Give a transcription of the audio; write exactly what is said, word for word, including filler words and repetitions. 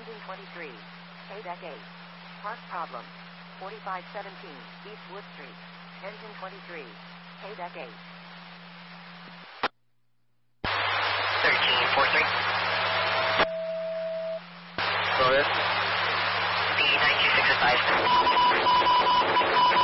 Engine twenty-three. Payback eight. Park problem. forty-five seventeen East Wood Street. Engine twenty-three. Payback eight. thirteen forty-three. Go ahead. B nine two six five.